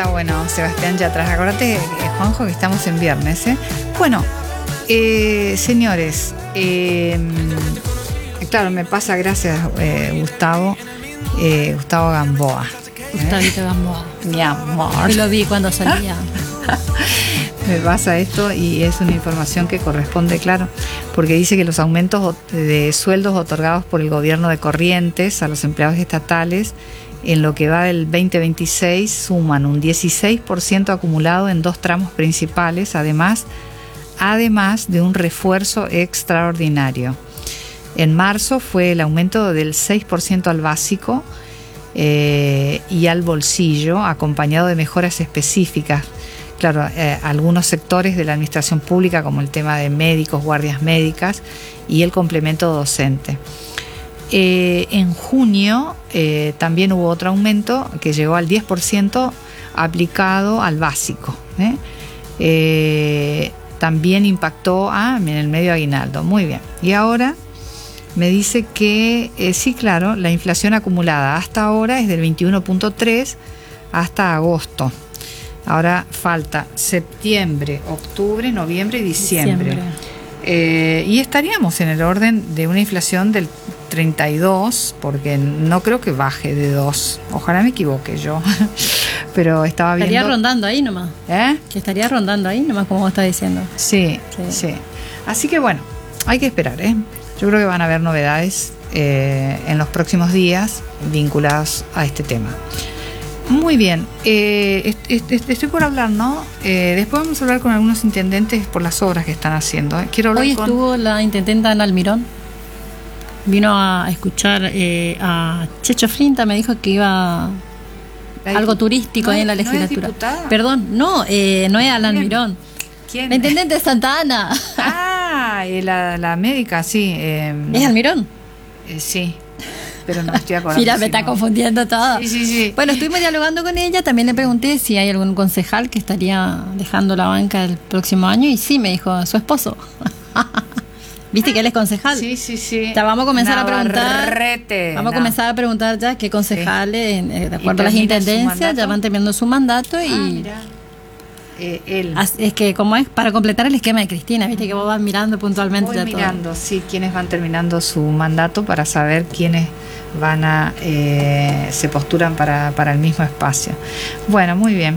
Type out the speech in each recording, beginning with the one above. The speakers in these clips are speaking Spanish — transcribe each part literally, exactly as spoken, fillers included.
está bueno, Sebastián Yatra. Acuérdate, eh, Juanjo, que estamos en viernes, ¿eh? Bueno, eh, señores, eh, claro, me pasa, gracias, eh, Gustavo, eh, Gustavo Gamboa. Gustavito Gamboa. Mi amor. Yo lo vi cuando salía. Me pasa esto y es una información que corresponde, claro, porque dice que los aumentos de sueldos otorgados por el gobierno de Corrientes a los empleados estatales en lo que va del veinte veintiséis suman un dieciséis por ciento acumulado en dos tramos principales, además, además de un refuerzo extraordinario. En marzo fue el aumento del seis por ciento al básico eh, y al bolsillo, acompañado de mejoras específicas. Claro, eh, algunos sectores de la administración pública, como el tema de médicos, guardias médicas y el complemento docente. Eh, en junio eh, también hubo otro aumento que llegó al diez por ciento aplicado al básico. ¿eh? Eh, también impactó ah, en el medio aguinaldo. Muy bien. Y ahora me dice que eh, sí, claro, la inflación acumulada hasta ahora es del veintiuno punto tres hasta agosto. Ahora falta septiembre, octubre, noviembre y diciembre. diciembre. Eh, y estaríamos en el orden de una inflación del treinta y dos, porque no creo que baje de dos. Ojalá me equivoque yo. Pero estaba viendo... Estaría rondando ahí nomás. ¿Eh? Que estaría rondando ahí nomás, como vos estás diciendo. Sí, sí, sí. Así que bueno, hay que esperar, ¿eh? Yo creo que van a haber novedades eh, en los próximos días vinculadas a este tema. Muy bien, eh, est- est- estoy por hablar, ¿no? Eh, después vamos a hablar con algunos intendentes por las obras que están haciendo. ¿eh? Quiero hablar Hoy con... estuvo la intendenta Ana Almirón. Vino a escuchar eh, a Checho Flinta, me dijo que iba La algo dipu- turístico ¿No ahí es- en la no es legislatura. diputada? Perdón, no, eh, no es Ana Almirón. ¿Quién? La intendente de Santa Ana. Ah, eh, la, la médica, sí. Eh, ¿Es Almirón? eh, sí, pero no me estoy acordando. Mira, si me está no. confundiendo todo. Sí, sí, sí. Bueno, estuvimos dialogando con ella, también le pregunté si hay algún concejal que estaría dejando la banca el próximo año y sí, me dijo su esposo. ¿Viste que él es concejal? Sí, sí, sí. Ya vamos a comenzar a preguntar. Navarrete, Vamos a no. comenzar a preguntar ya qué concejales, eh, de acuerdo a las termina su intendencias, ya mandato. van terminando su mandato Ah, y mira. Eh, él. as- es que como es para completar el esquema de Cristina, viste que vos vas mirando puntualmente Voy ya mirando, sí, quiénes van terminando su mandato para saber quiénes van a eh, se postulan para, para el mismo espacio. Bueno, muy bien.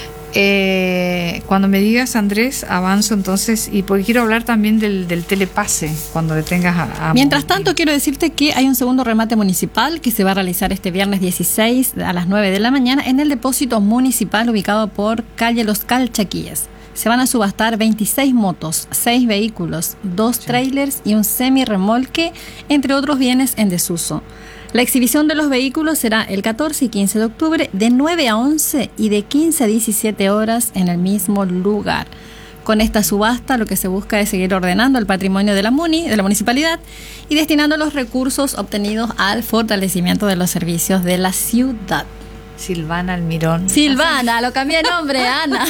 Eh, cuando me digas, Andrés, avanzo entonces, y porque quiero hablar también del, del telepase, cuando le tengas a, a todo. Mientras tanto, quiero decirte que hay un segundo remate municipal que se va a realizar este viernes dieciséis a las nueve de la mañana en el depósito municipal ubicado por calle Los Calchaquíes. Se van a subastar veintiséis motos, seis vehículos, dos trailers y un semi-remolque, entre otros bienes en desuso. La exhibición de los vehículos será el catorce y quince de octubre de nueve a once y de quince a diecisiete horas en el mismo lugar. Con esta subasta lo que se busca es seguir ordenando el patrimonio de la MUNI, de la municipalidad, y destinando los recursos obtenidos al fortalecimiento de los servicios de la ciudad. Silvana Almirón. Silvana, lo cambié de nombre, Ana.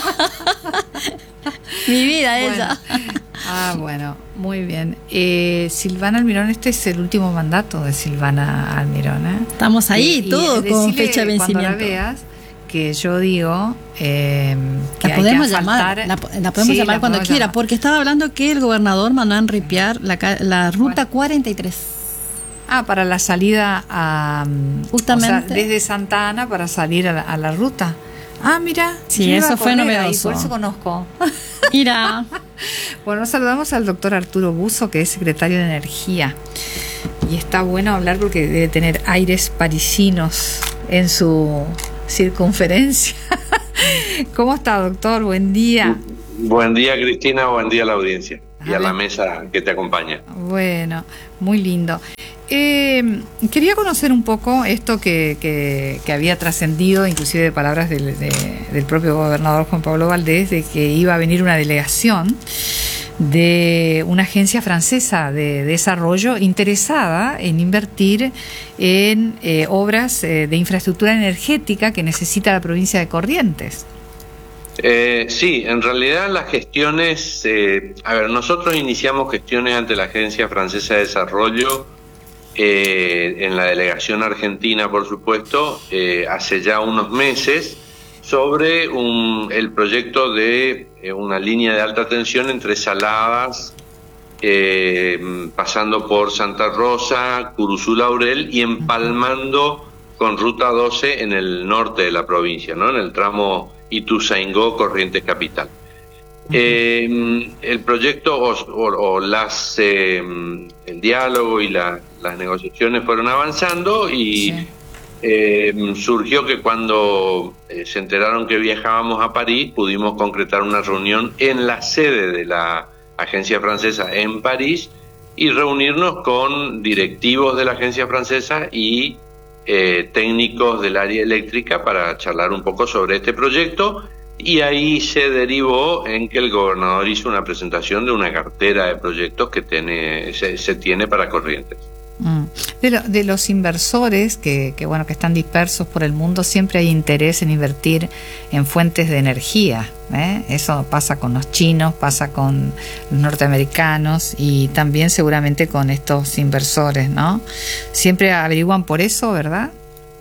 Mi vida, Bueno. ella. Ah, bueno, muy bien. Eh, Silvana Almirón, este es el último mandato de Silvana Almirón, ¿eh? Estamos ahí, Y- y todo con decile fecha de cuando la vencimiento. veas que yo digo eh, que La hay podemos que llamar, asfaltar- la, la podemos Sí, llamar la cuando podemos quiera, llamar. porque estaba hablando que el gobernador mandó a enripiar la, ca- la ruta cuarenta y tres. Ah, para la salida a... mm, Justamente. o sea, desde Santa Ana para salir a la, a la ruta. Ah, mira. Sí, yo iba eso a fue correr ahí, novedoso. por eso conozco. Mira, Bueno, saludamos al doctor Arturo Buzo, que es secretario de Energía. Y está bueno hablar porque debe tener aires parisinos en su circunferencia. ¿Cómo está, doctor? Buen día. Buen día, Cristina, buen día a la audiencia y A a la ver. mesa que te acompaña. Bueno, muy lindo. Eh, quería conocer un poco esto que, que, que había trascendido, inclusive de palabras del, de- del propio gobernador Juan Pablo Valdés, de que iba a venir una delegación de una agencia francesa de desarrollo interesada en invertir en eh, obras eh, de infraestructura energética que necesita la provincia de Corrientes. Eh, sí, en realidad las gestiones, eh, a ver, nosotros iniciamos gestiones ante la Agencia Francesa de Desarrollo, eh, en la delegación argentina, por supuesto, eh, hace ya unos meses, sobre un, el proyecto de eh, una línea de alta tensión entre Saladas, eh, pasando por Santa Rosa, Curuzú, Laurel y empalmando con Ruta doce en el norte de la provincia, ¿no? En el tramo Ituzaingó, Corrientes Capital. Eh, el proyecto o, o, o las eh, el diálogo y la, las negociaciones fueron avanzando y sí. eh, surgió que cuando eh, se enteraron que viajábamos a París, pudimos concretar una reunión en la sede de la agencia francesa en París y reunirnos con directivos de la agencia francesa y eh, técnicos del área eléctrica para charlar un poco sobre este proyecto. Y ahí se derivó en que el gobernador hizo una presentación de una cartera de proyectos que tiene, se, se tiene para Corrientes. Mm. De, lo, de los inversores que, que bueno que están dispersos por el mundo, siempre hay interés en invertir en fuentes de energía, ¿eh? Eso pasa con los chinos, pasa con los norteamericanos y también seguramente con estos inversores, ¿no? Siempre averiguan por eso, ¿verdad?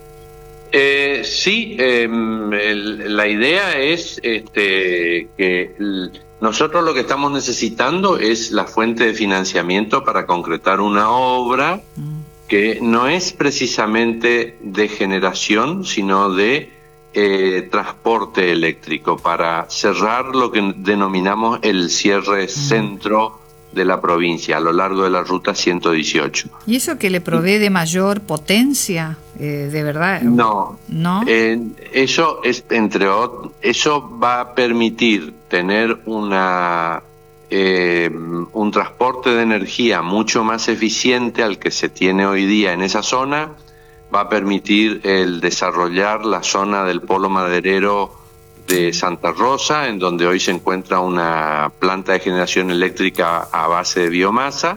Eh, sí, eh, el, la idea es este, que el, nosotros lo que estamos necesitando es la fuente de financiamiento para concretar una obra que no es precisamente de generación, sino de eh, transporte eléctrico, para cerrar lo que denominamos el cierre centro de la provincia a lo largo de la ruta ciento dieciocho. ¿Y eso que le provee de mayor potencia, eh, de verdad? No, no. Eh, eso es entre otros, eso va a permitir tener una eh, un transporte de energía mucho más eficiente al que se tiene hoy día en esa zona. Va a permitir el desarrollar la zona del polo maderero de Santa Rosa, en donde hoy se encuentra una planta de generación eléctrica a base de biomasa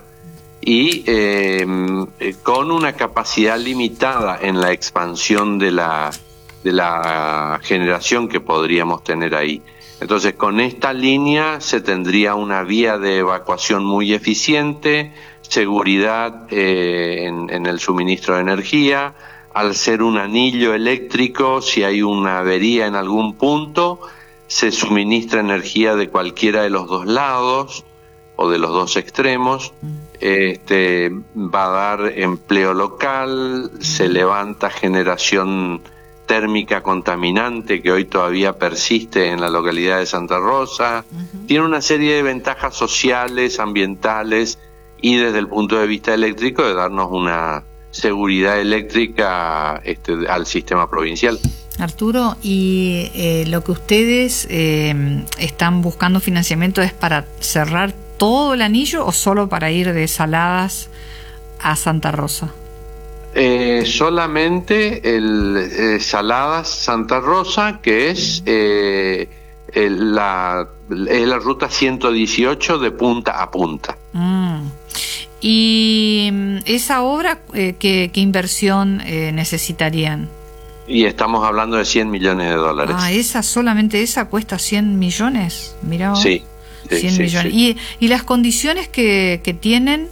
y eh, con una capacidad limitada en la expansión de la, de la generación que podríamos tener ahí. Entonces, con esta línea se tendría una vía de evacuación muy eficiente, seguridad eh, en, en el suministro de energía. Al ser un anillo eléctrico, si hay una avería en algún punto, se suministra energía de cualquiera de los dos lados o de los dos extremos. Este, va a dar empleo local, se levanta generación térmica contaminante que hoy todavía persiste en la localidad de Santa Rosa. Uh-huh. Tiene una serie de ventajas sociales, ambientales y desde el punto de vista eléctrico de darnos una seguridad eléctrica este, al sistema provincial. Arturo, ¿y eh, lo que ustedes eh, están buscando financiamiento es para cerrar todo el anillo o solo para ir de Saladas a Santa Rosa? Eh, solamente el eh, Saladas Santa Rosa, que es eh, el, la, es la ruta ciento dieciocho de punta a punta. Mm. ¿Y esa obra, eh, ¿qué, qué inversión eh, necesitarían? Y estamos hablando de cien millones de dólares. Ah, esa, solamente esa cuesta cien millones. Mirá, sí, sí, cien sí, millones. Sí. Y, y las condiciones que, que tienen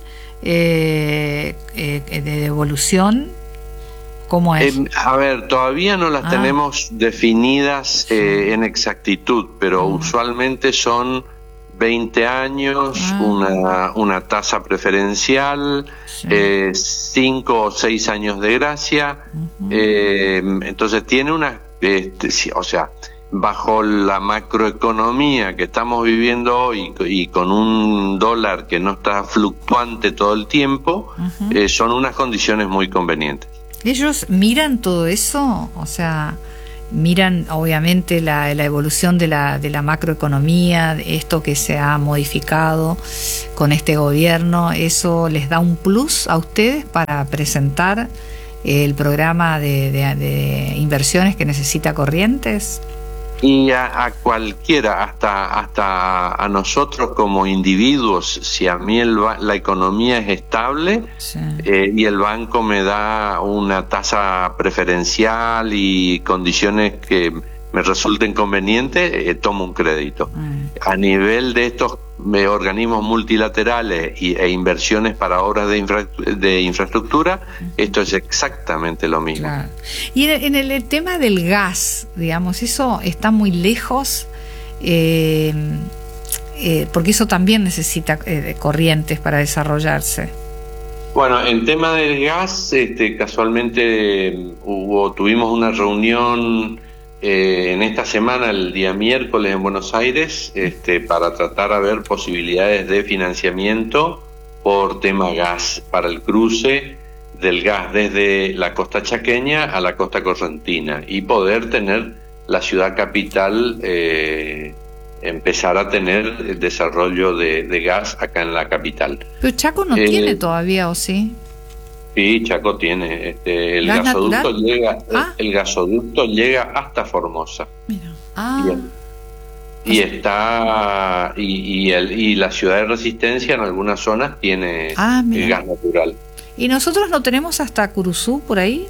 eh, eh, de devolución, ¿cómo es? Eh, a ver, todavía no las ah. tenemos definidas eh, sí. en exactitud, pero mm. usualmente son veinte años, ah. una, una tasa preferencial, sí. eh, cinco o seis años de gracia. Uh-huh. eh, entonces tiene una, este, o sea, bajo la macroeconomía que estamos viviendo hoy y con un dólar que no está fluctuante todo el tiempo, uh-huh. eh, son unas condiciones muy convenientes. ¿Ellos miran todo eso? O sea, miran obviamente la, la evolución de la, de la macroeconomía, de esto que se ha modificado con este gobierno. ¿Eso les da un plus a ustedes para presentar el programa de, de, de inversiones que necesita Corrientes? Y a, a cualquiera, hasta hasta a nosotros como individuos, si a mí el, la economía es estable, sí. eh, y el banco me da una tasa preferencial y condiciones que me resulten convenientes, eh, tomo un crédito. Mm. a nivel de estos eh, organismos multilaterales y, e inversiones para obras de, infra, de infraestructura, uh-huh. esto es exactamente lo mismo. Claro. Y en el, en el, el tema del gas, digamos, eso está muy lejos, eh, eh, porque eso también necesita eh, corrientes para desarrollarse. Bueno, en tema del gas, este, casualmente hubo, tuvimos una reunión eh, en esta semana, el día miércoles en Buenos Aires, este, para tratar a ver posibilidades de financiamiento por tema gas, para el cruce del gas desde la costa chaqueña a la costa correntina y poder tener la ciudad capital, eh, empezar a tener el desarrollo de, de gas acá en la capital. Pero Chaco no eh, tiene todavía, ¿o sí? Sí, Chaco tiene. Este, el ¿Gas gasoducto natural? llega, ah. el gasoducto llega hasta Formosa. Mira. Ah. Y, y está y, y, el, y la ciudad de Resistencia en algunas zonas tiene ah, el gas natural. ¿Y nosotros no tenemos hasta Curuzú por ahí?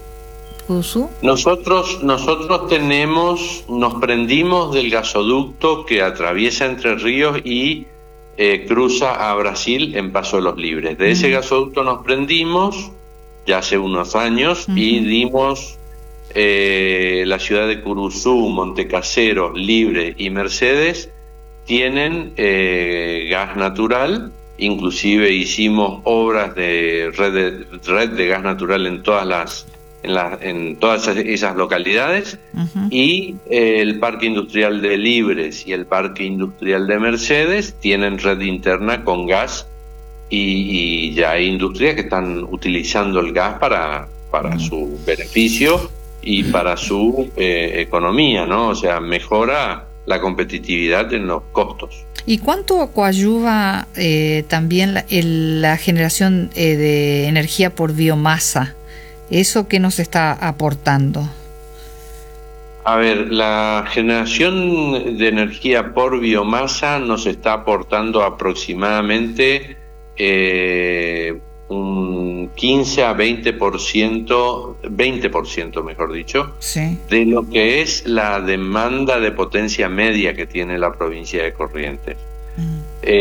Nosotros, nosotros tenemos, nos prendimos del gasoducto que atraviesa Entre Ríos y eh, cruza a Brasil en Paso de los Libres. De uh-huh. ese gasoducto nos prendimos ya hace unos años uh-huh. y dimos eh, la ciudad de Curuzú, Montecaseros, Libre y Mercedes tienen eh, gas natural. Inclusive hicimos obras de red de, red de gas natural en todas las En, la, en todas esas, esas localidades uh-huh. y eh, el Parque Industrial de Libres y el Parque Industrial de Mercedes tienen red interna con gas y, y ya hay industrias que están utilizando el gas para, para uh-huh. su beneficio y para su eh, economía, ¿no? O sea, mejora la competitividad en los costos. ¿Y cuánto coadyuva eh, también la, el, la generación eh, de energía por biomasa? ¿Eso qué nos está aportando? A ver, la generación de energía por biomasa nos está aportando aproximadamente eh, un quince a veinte por ciento, veinte por ciento mejor dicho, sí. de lo que es la demanda de potencia media que tiene la provincia de Corrientes. Mm.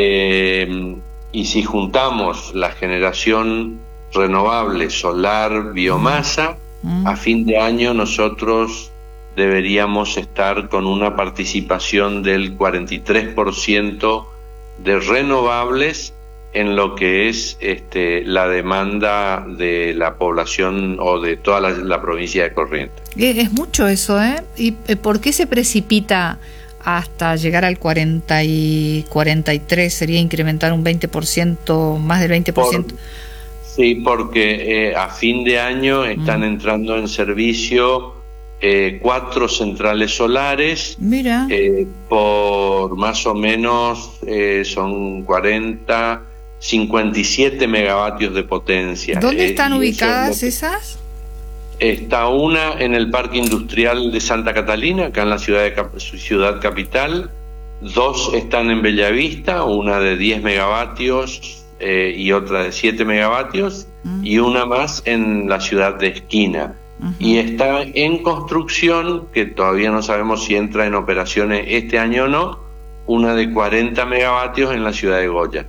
Eh, y si juntamos la generación renovable, solar, biomasa, mm. a fin de año nosotros deberíamos estar con una participación del cuarenta y tres por ciento de renovables en lo que es este, la demanda de la población o de toda la, la provincia de Corrientes. Es mucho eso, ¿eh? ¿Y por qué se precipita hasta llegar al cuarenta y cuarenta y tres? Sería incrementar un veinte por ciento, más del veinte por ciento. Por... Sí, porque eh, a fin de año están mm. entrando en servicio eh, cuatro centrales solares. Mira. Eh, por más o menos eh, son cuarenta, cincuenta y siete megavatios de potencia. ¿Dónde están eh, ubicadas esas? Está una en el Parque Industrial de Santa Catalina, acá en la ciudad, de Cap- ciudad capital. Dos están en Bellavista, una de diez megavatios. Eh, y otra de siete megavatios uh-huh. y una más en la ciudad de Esquina uh-huh. y está en construcción, que todavía no sabemos si entra en operaciones este año o no, una de cuarenta megavatios en la ciudad de Goya.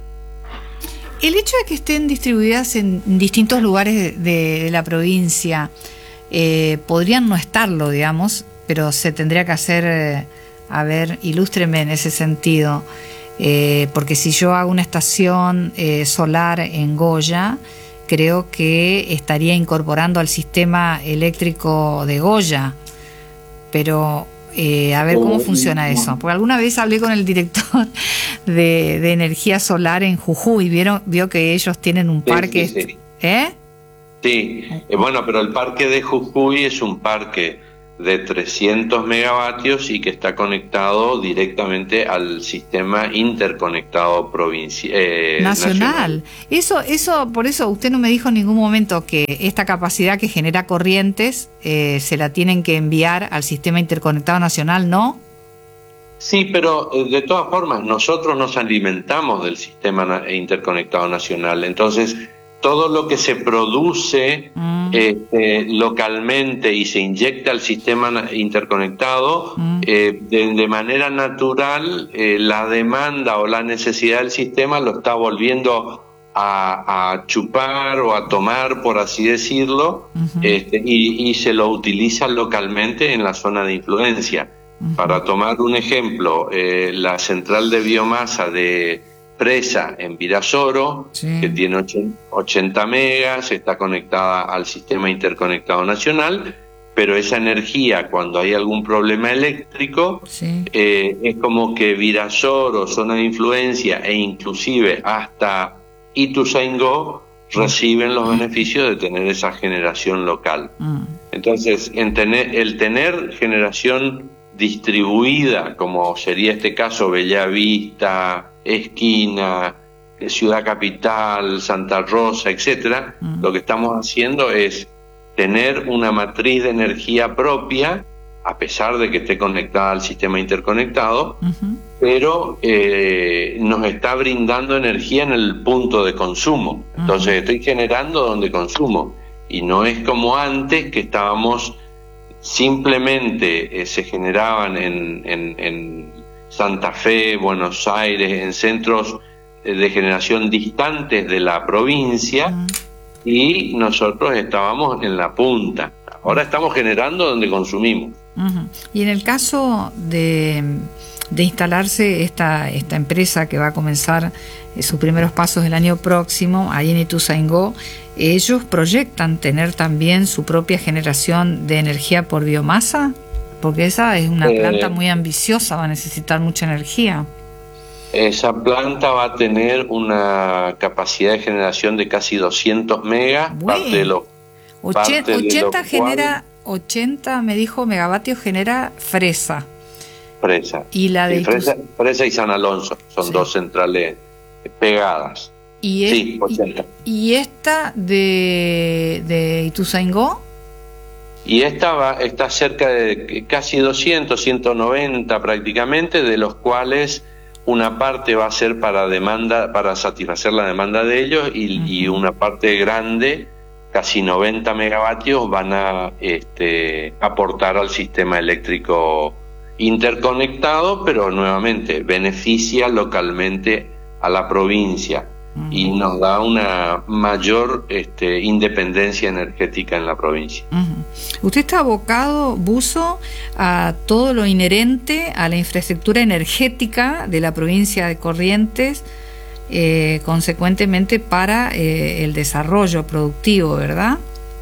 El hecho de que estén distribuidas en distintos lugares de, de la provincia, eh, podrían no estarlo, digamos, pero se tendría que hacer, eh, a ver, ilústreme en ese sentido. Eh, porque si yo hago una estación eh, solar en Goya, creo que estaría incorporando al sistema eléctrico de Goya. Pero, eh, a ver, ¿cómo funciona eso? Porque alguna vez hablé con el director de, de energía solar en Jujuy y vieron, vio que ellos tienen un parque... Sí, sí, sí. ¿Eh? Sí, eh, bueno, pero el parque de Jujuy es un parque de trescientos megavatios y que está conectado directamente al sistema interconectado provincial eh, nacional. nacional. Eso, eso, por eso usted no me dijo en ningún momento que esta capacidad que genera corrientes eh, se la tienen que enviar al sistema interconectado nacional, ¿no? Sí, pero eh, de todas formas nosotros nos alimentamos del sistema na- interconectado nacional, entonces todo lo que se produce mm. este, localmente y se inyecta al sistema interconectado, mm. eh, de, de manera natural, eh, la demanda o la necesidad del sistema lo está volviendo a, a chupar o a tomar, por así decirlo, uh-huh. este, y, y se lo utiliza localmente en la zona de influencia. Uh-huh. Para tomar un ejemplo, eh, la central de biomasa de Presa en Virasoro, sí. que tiene ochenta megas, está conectada al sistema interconectado nacional, pero esa energía, cuando hay algún problema eléctrico, sí. eh, es como que Virasoro, zona de influencia, e inclusive hasta Ituzaingó reciben los beneficios de tener esa generación local. Mm. Entonces, en tener, el tener generación distribuida, como sería este caso Bellavista, Esquina, Ciudad Capital, Santa Rosa, etcétera, mm. lo que estamos haciendo es tener una matriz de energía propia, a pesar de que esté conectada al sistema interconectado, uh-huh. pero eh, nos está brindando energía en el punto de consumo. Entonces uh-huh. estoy generando donde consumo, y no es como antes, que estábamos simplemente, eh, se generaban en, en, en Santa Fe, Buenos Aires, en centros de generación distantes de la provincia, uh-huh. y nosotros estábamos en la punta. Ahora estamos generando donde consumimos. Uh-huh. Y en el caso de, de instalarse esta, esta empresa que va a comenzar eh, sus primeros pasos el año próximo, ahí en Ituzaingó, ¿ellos proyectan tener también su propia generación de energía por biomasa? Porque esa es una eh, planta muy ambiciosa, va a necesitar mucha energía. Esa planta va a tener una capacidad de generación de casi doscientos megas. Bueno. Parte de lo, Ochen, parte ochenta de lo genera, cual, ochenta me dijo megavatios genera Fresa. Fresa. Y la de sí, Fresa, Fresa y San Alonso son sí. dos centrales pegadas. ¿Y, es, sí, ochenta. y, y esta de, de Ituzaingó? Y esta va, está cerca de casi doscientos, ciento noventa prácticamente, de los cuales una parte va a ser para demanda, para satisfacer la demanda de ellos, y, uh-huh. y una parte grande, casi noventa megavatios, van a este, aportar al sistema eléctrico interconectado, pero nuevamente beneficia localmente a la provincia. Uh-huh. Y nos da una mayor este, independencia energética en la provincia. Uh-huh. Usted está abocado, Buzo, a todo lo inherente a la infraestructura energética de la provincia de Corrientes, eh, consecuentemente para eh, el desarrollo productivo, ¿verdad?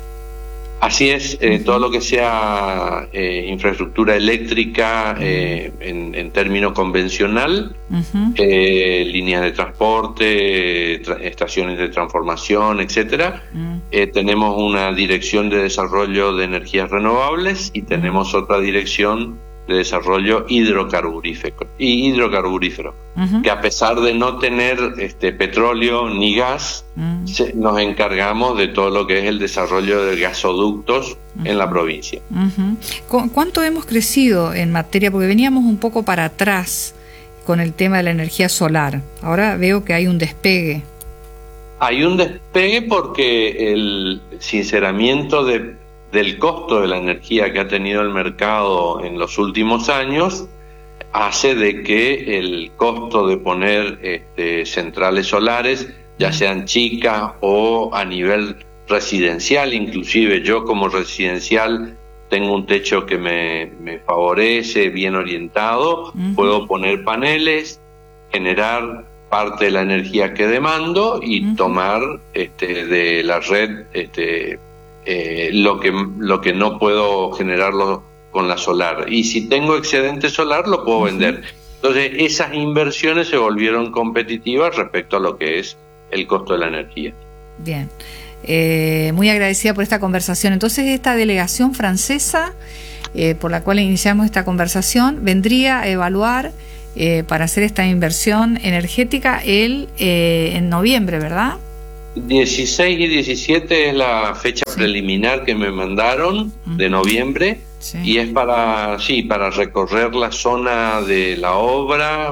Así es, eh, uh-huh. todo lo que sea eh, infraestructura eléctrica eh, en, en término convencional, uh-huh. eh, líneas de transporte, tra- estaciones de transformación, etcétera. Uh-huh. Eh, tenemos una dirección de desarrollo de energías renovables y tenemos uh-huh. otra dirección de desarrollo hidrocarburífero, y hidrocarburífero uh-huh. que a pesar de no tener este petróleo ni gas, uh-huh. se, nos encargamos de todo lo que es el desarrollo de gasoductos uh-huh. en la provincia. Uh-huh. ¿Cu- ¿Cuánto hemos crecido en materia? Porque veníamos un poco para atrás con el tema de la energía solar. Ahora veo que hay un despegue. Hay un despegue porque el sinceramiento de del costo de la energía que ha tenido el mercado en los últimos años hace de que el costo de poner este, centrales solares, ya sean chicas o a nivel residencial, inclusive yo como residencial tengo un techo que me, me favorece, bien orientado, uh-huh. puedo poner paneles, generar parte de la energía que demando y uh-huh. tomar este, de la red este, Eh, lo que lo que no puedo generarlo con la solar, y si tengo excedente solar lo puedo uh-huh. vender. Entonces esas inversiones se volvieron competitivas respecto a lo que es el costo de la energía. Bien, eh, muy agradecida por esta conversación. Entonces esta delegación francesa eh, por la cual iniciamos esta conversación vendría a evaluar eh, para hacer esta inversión energética el eh, en noviembre, ¿verdad? dieciséis y diecisiete es la fecha sí. preliminar que me mandaron uh-huh. de noviembre sí. y es para sí para recorrer la zona de la obra,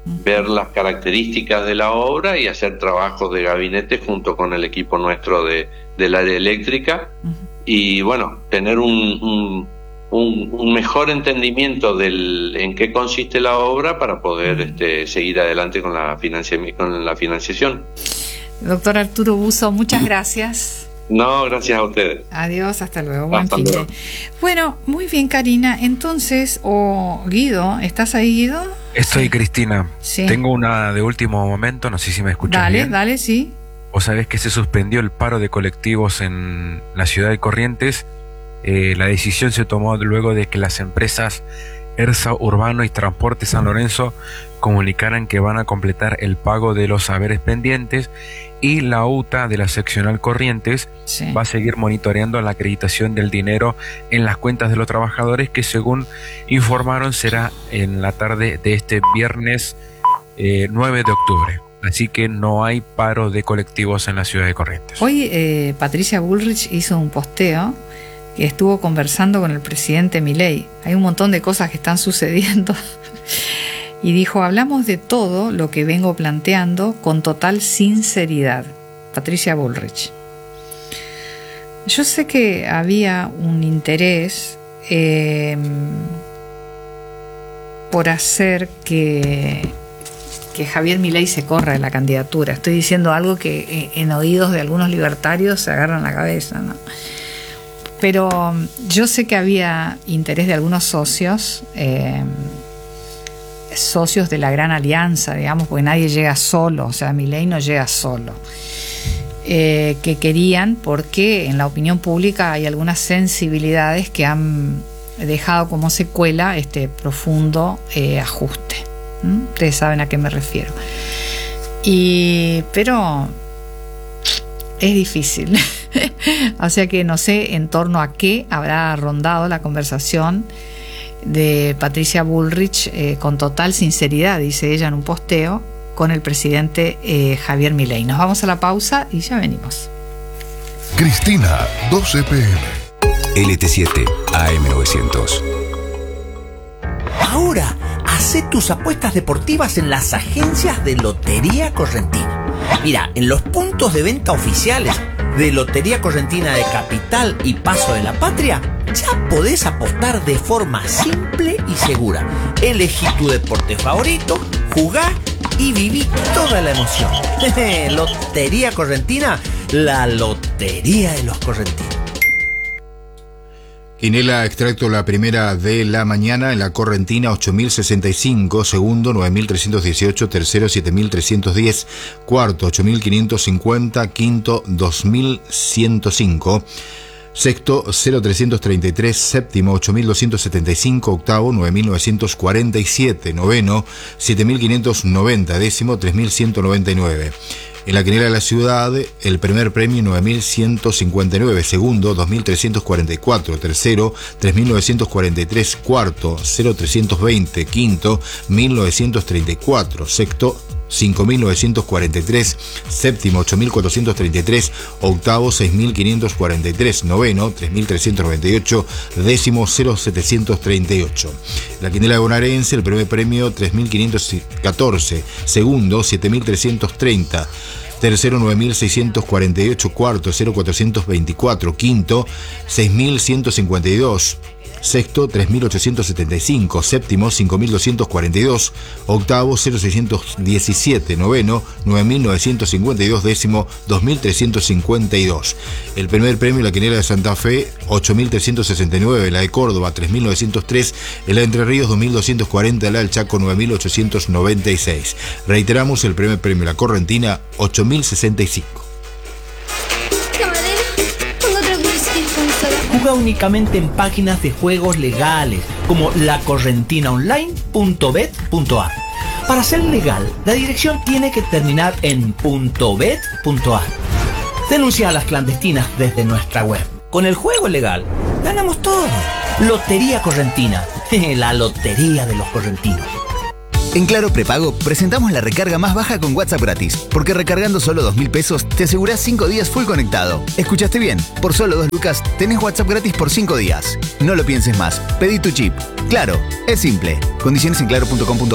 ver las características de la obra y hacer trabajos de gabinete junto con el equipo nuestro de, del área eléctrica, uh-huh. y bueno, tener un, un, un, un mejor entendimiento del en qué consiste la obra para poder uh-huh. este, seguir adelante con la, financia- con la financiación. Doctor Arturo Buzo, muchas gracias. No, gracias a ustedes. Adiós, hasta luego. Buen Hasta fin luego. de... Bueno, muy bien, Karina. Entonces, o oh, Guido, ¿estás ahí, Guido? Estoy, Cristina. Sí. Tengo una de último momento, no sé si me escuchas dale, bien. Dale, dale, sí. Vos sabés que se suspendió el paro de colectivos en la ciudad de Corrientes. Eh, la decisión se tomó luego de que las empresas ERSA Urbano y Transporte San Lorenzo comunicaran que van a completar el pago de los haberes pendientes, y la U T A de la seccional Corrientes sí. va a seguir monitoreando la acreditación del dinero en las cuentas de los trabajadores, que según informaron será en la tarde de este viernes eh, nueve de octubre. Así que no hay paro de colectivos en la ciudad de Corrientes. Hoy eh, Patricia Bullrich hizo un posteo que estuvo conversando con el presidente Milei. Hay un montón de cosas que están sucediendo. Y dijo, hablamos de todo lo que vengo planteando con total sinceridad. Patricia Bullrich. Yo sé que había un interés eh, por hacer que, que Javier Milei se corra de la candidatura. Estoy diciendo algo que en oídos de algunos libertarios se agarran la cabeza, ¿no? Pero yo sé que había interés de algunos socios, eh, socios de la Gran Alianza, digamos, porque nadie llega solo, o sea, Milei no llega solo, eh, que querían, porque en la opinión pública hay algunas sensibilidades que han dejado como secuela este profundo eh, ajuste. ¿Mm? Ustedes saben a qué me refiero. Y, pero es difícil. O sea que no sé en torno a qué habrá rondado la conversación de Patricia Bullrich, eh, con total sinceridad, dice ella en un posteo, con el presidente eh, Javier Milei. Nos vamos a la pausa y ya venimos. Cristina, doce pe eme. L T siete A M novecientos. Ahora, hacé tus apuestas deportivas en las agencias de Lotería Correntina. Mira, en los puntos de venta oficiales de Lotería Correntina de Capital y Paso de la Patria, ya podés apostar de forma simple y segura. Elegí tu deporte favorito, jugá y viví toda la emoción. Lotería Correntina, la lotería de los correntinos. Quinela extracto la primera de la mañana en la Correntina ocho mil sesenta y cinco, segundo nueve mil trescientos dieciocho, tercero siete mil trescientos diez, cuarto ocho mil quinientos cincuenta, quinto dos mil ciento cinco, sexto cero trescientos treinta y tres, séptimo ocho mil doscientos setenta y cinco, octavo nueve mil novecientos cuarenta y siete, noveno siete mil quinientos noventa, décimo tres mil ciento noventa y nueve. En la quinela de la ciudad, el primer premio nueve mil ciento cincuenta y nueve, segundo dos mil trescientos cuarenta y cuatro, tercero tres mil novecientos cuarenta y tres, cuarto cero trescientos veinte, quinto mil novecientos treinta y cuatro, sexto cinco mil novecientos cuarenta y tres, séptimo ocho mil cuatrocientos treinta y tres, octavo seis mil quinientos cuarenta y tres, noveno tres mil trescientos noventa y ocho, décimo cero mil setecientos treinta y ocho. La quinela bonaerense, el primer premio tres mil quinientos catorce, segundo siete mil trescientos treinta, tercero nueve mil seiscientos cuarenta y ocho, cuarto cero mil cuatrocientos veinticuatro, quinto seis mil ciento cincuenta y dos, sexto tres mil ochocientos setenta y cinco, séptimo cinco mil doscientos cuarenta y dos, octavo cero mil seiscientos diecisiete, noveno nueve mil novecientos cincuenta y dos, décimo dos mil trescientos cincuenta y dos. El primer premio, la quinela de Santa Fe ocho mil trescientos sesenta y nueve, la de Córdoba tres mil novecientos tres, la de Entre Ríos dos mil doscientos cuarenta, la del Chaco nueve mil ochocientos noventa y seis. Reiteramos, el primer premio, la Correntina ocho mil sesenta y cinco. Juega únicamente en páginas de juegos legales como la correntina online punto bet punto a r. Para ser legal, la dirección tiene que terminar en .bet punto a r. Denuncia a las clandestinas desde nuestra web. Con el juego legal, ganamos todo. Lotería Correntina, la lotería de los correntinos. En Claro Prepago presentamos la recarga más baja con WhatsApp gratis, porque recargando solo dos mil pesos te asegurás cinco días full conectado. ¿Escuchaste bien? Por solo dos lucas tenés WhatsApp gratis por cinco días. No lo pienses más, pedí tu chip. Claro, es simple. Condiciones en claro punto com punto a r.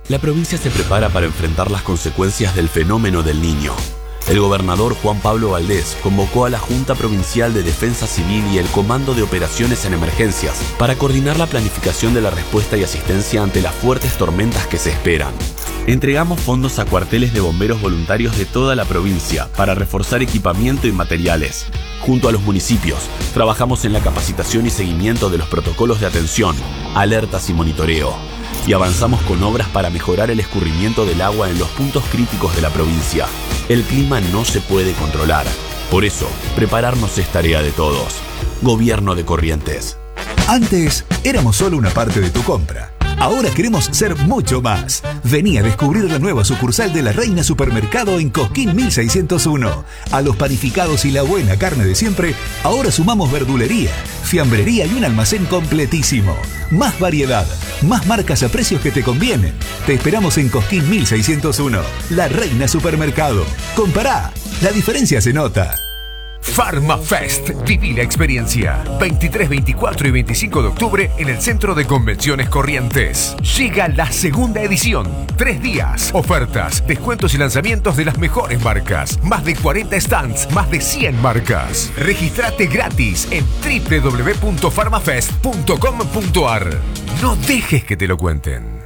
La provincia se prepara para enfrentar las consecuencias del fenómeno del Niño. El gobernador Juan Pablo Valdés convocó a la Junta Provincial de Defensa Civil y el Comando de Operaciones en Emergencias para coordinar la planificación de la respuesta y asistencia ante las fuertes tormentas que se esperan. Entregamos fondos a cuarteles de bomberos voluntarios de toda la provincia para reforzar equipamiento y materiales. Junto a los municipios, trabajamos en la capacitación y seguimiento de los protocolos de atención, alertas y monitoreo. Y avanzamos con obras para mejorar el escurrimiento del agua en los puntos críticos de la provincia. El clima no se puede controlar. Por eso, prepararnos es tarea de todos. Gobierno de Corrientes. Antes, éramos solo una parte de tu compra. Ahora queremos ser mucho más. Vení a descubrir la nueva sucursal de La Reina Supermercado en Cosquín mil seiscientos uno. A los panificados y la buena carne de siempre, ahora sumamos verdulería, fiambrería y un almacén completísimo. Más variedad, más marcas a precios que te convienen. Te esperamos en Cosquín mil seiscientos uno. La Reina Supermercado. Compará, la diferencia se nota. PharmaFest. Viví la experiencia. veintitrés, veinticuatro y veinticinco de octubre en el Centro de Convenciones Corrientes. Llega la segunda edición. Tres días. Ofertas, descuentos y lanzamientos de las mejores marcas. Más de cuarenta stands, más de cien marcas. Regístrate gratis en doble u doble u doble u punto farmafest punto com punto a r. No dejes que te lo cuenten.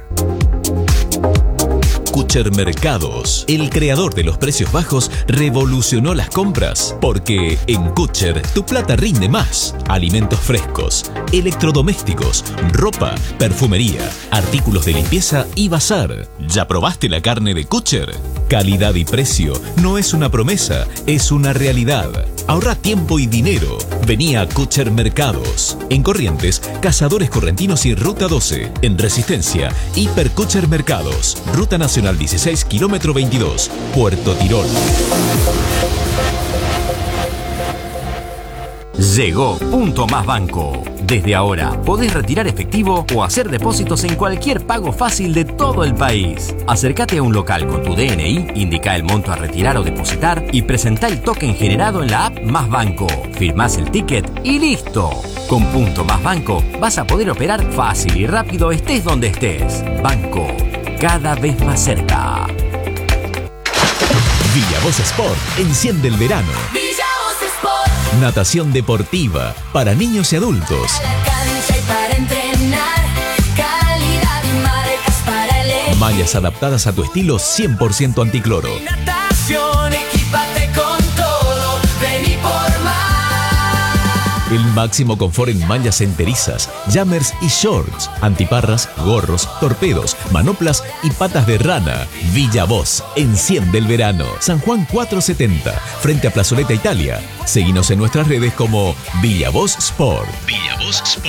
Kutcher Mercados, el creador de los precios bajos, revolucionó las compras. Porque en Kutcher tu plata rinde más. Alimentos frescos, electrodomésticos, ropa, perfumería, artículos de limpieza y bazar. ¿Ya probaste la carne de Kutcher? Calidad y precio no es una promesa, es una realidad. Ahorra tiempo y dinero. Vení a Kutcher Mercados. En Corrientes, Cazadores Correntinos y Ruta doce. En Resistencia, Hiper Kutcher Mercados. Ruta Nacional dieciséis, kilómetro veintidós. Puerto Tirol. Llegó Punto Más Banco. Desde ahora podés retirar efectivo o hacer depósitos en cualquier pago fácil de todo el país. Acércate a un local con tu D N I, indica el monto a retirar o depositar y presentá el token generado en la app Más Banco. Firmás el ticket y listo. Con Punto Más Banco vas a poder operar fácil y rápido estés donde estés. Banco, cada vez más cerca. Villavoz Sport enciende el verano. Natación deportiva para niños y adultos. Mallas adaptadas a tu estilo cien por ciento anticloro. Natación, equípate con todo, vení por más. El máximo confort en mallas enterizas, jammers y shorts, antiparras, gorros, torpedos, manoplas y patas de rana. Villavoz enciende el verano. San Juan cuatrocientos setenta, frente a Plazoleta Italia. Seguinos en nuestras redes como Villavoz Sport. Villavoz Sport.